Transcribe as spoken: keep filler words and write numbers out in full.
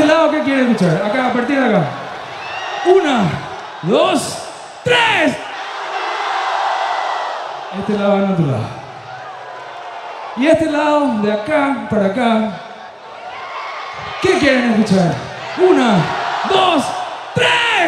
lado, ¿qué quieren escuchar? Acá, a partir de acá. Una, dos, tres. Este lado en otro lado. Y este lado, de acá para acá. ¿Qué quieren escuchar? Una, dos, tres.